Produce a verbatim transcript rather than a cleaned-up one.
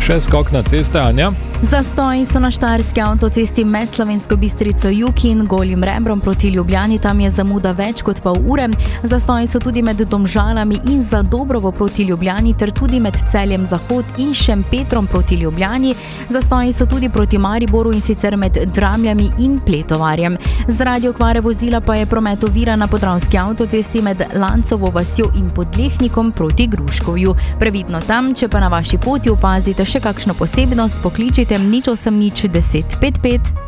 Še skok na ceste, Anja. Zastoji so na štajerski avtocesti med Slovensko Bistrico jug in Golim Rebrom proti Ljubljani, tam je zamuda več kot pol ure. Zastoji so tudi med Domžalami in Zadobrovo proti Ljubljani ter tudi med Celjem Zahod in Šempetrom proti Ljubljani. Zastoji so tudi proti Mariboru in sicer med Dramljami in Pletovarjem. Zaradi okvare vozila pa je promet oviran na Podravski avtocesti med Lancovo vasjo in Podlehnikom proti Gruškovju. Previdno tam, če pa na vaši poti opazite še kakšno posebnost, pokličite nič osem nič deset pet pet.